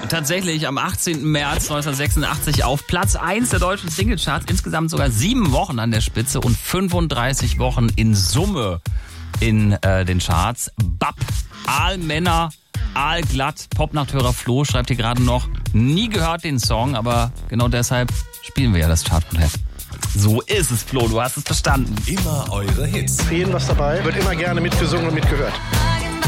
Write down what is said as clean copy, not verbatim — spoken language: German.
Tatsächlich am 18. März 1986 auf Platz 1 der deutschen Singlecharts. Insgesamt sogar 7 Wochen an der Spitze und 35 Wochen in Summe in den Charts. Bab, Aalmänner, Aalglatt, Popnachthörer Flo schreibt hier gerade noch, nie gehört den Song, aber genau deshalb spielen wir ja das Chartprogramm. So ist es, Flo, du hast es verstanden. Immer eure Hits. Für jeden was dabei, wird immer gerne mitgesungen und mitgehört.